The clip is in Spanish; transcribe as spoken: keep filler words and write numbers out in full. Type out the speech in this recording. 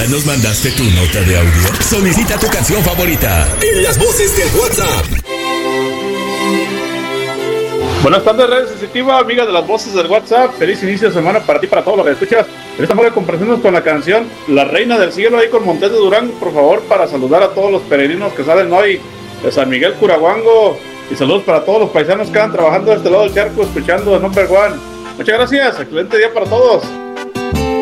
¿Ya nos mandaste tu nota de audio? Solicita tu canción favorita en las voces del WhatsApp. Buenas tardes, Radio Sensitiva, amigas de las voces del WhatsApp. Feliz inicio de semana para ti, para todos los que escuchas. Estamos complaciéndonos con la canción La Reina del Cielo ahí con Montes de Durán, por favor, para saludar a todos los peregrinos que salen hoy de San Miguel Curahuango. Y saludos para todos los paisanos que están trabajando de este lado del charco, escuchando el Number One. Muchas gracias, excelente día para todos.